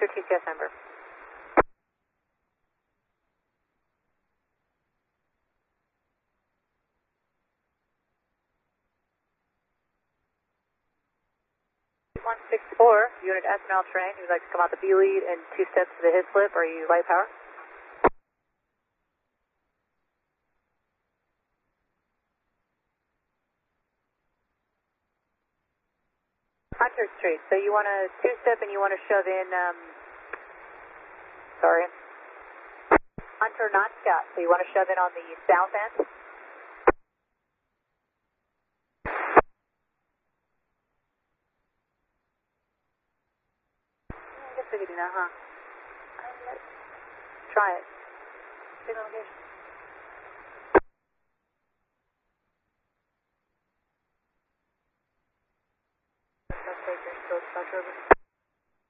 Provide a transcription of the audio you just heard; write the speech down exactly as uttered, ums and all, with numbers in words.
your T C S number. one six four, unit S N L train. You'd like to come out the B lead and two steps to the his flip. Are you light power? Hunter Street. So you want to two step and you want to shove in, um, sorry, Hunter, not Scott. So you want to shove in on the south end? I guess we could do that, huh? Try it. Signal location. Let's take your still structure over.